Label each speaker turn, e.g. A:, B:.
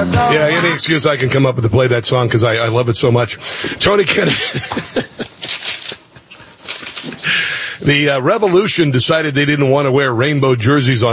A: Yeah, any excuse I can come up with to play that song because I love it so much. Tony Kennedy. The Revolution decided they didn't want to wear rainbow jerseys on